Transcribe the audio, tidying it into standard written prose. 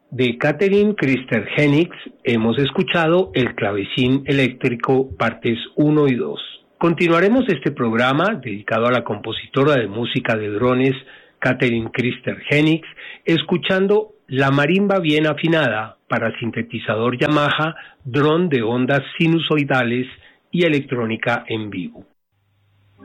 De Catherine Christer-Henix hemos escuchado el clavecín eléctrico partes 1 y 2. Continuaremos este programa dedicado a la compositora de música de drones Catherine Christer-Henix escuchando la marimba bien afinada para sintetizador Yamaha, dron de ondas sinusoidales y electrónica en vivo.